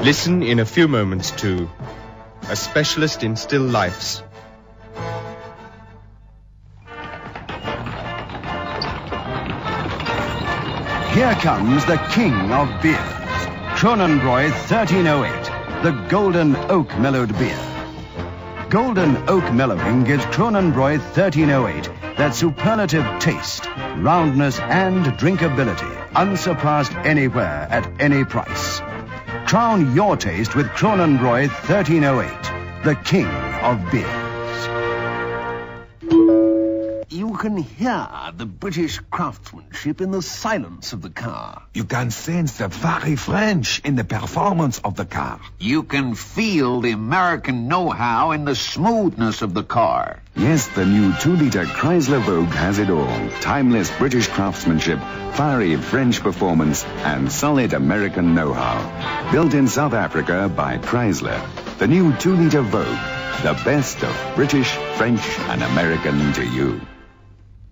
Listen in a few moments to A Specialist in Still Lifes. Here comes the king of beers, Kronenbräu 1308, the Golden Oak Mellowed Beer. Golden Oak Mellowing gives Kronenbräu 1308 that superlative taste, roundness, and drinkability unsurpassed anywhere at any price. Crown your taste with Kronenbräu 1308, the king of beers. You can hear the British craftsmanship in the silence of the car. You can sense the very French in the performance of the car. You can feel the American know-how in the smoothness of the car. Yes, the new 2-liter Chrysler Vogue has it all. Timeless British craftsmanship, fiery French performance, and solid American know-how. Built in South Africa by Chrysler. The new 2-liter Vogue. The best of British, French, and American to you.